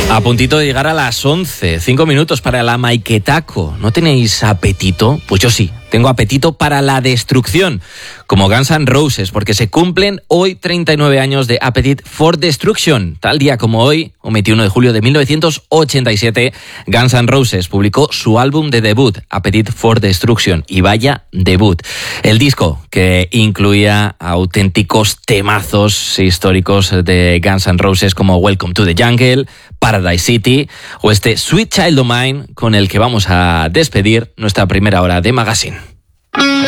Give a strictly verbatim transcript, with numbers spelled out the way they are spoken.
A puntito de llegar a las once, cinco minutos para la Maiketako. ¿No tenéis apetito? Pues yo sí, tengo apetito para la destrucción, como Guns N' Roses, porque se cumplen hoy treinta y nueve años de Appetite for Destruction. Tal día como hoy, un veintiuno de julio de mil novecientos ochenta y siete, Guns N' Roses publicó su álbum de debut, Appetite for Destruction, y vaya debut. El disco, que incluía auténticos temazos históricos de Guns N' Roses como Welcome to the Jungle, Paradise City o este Sweet Child O' Mine, con el que vamos a despedir nuestra primera hora de Magazine.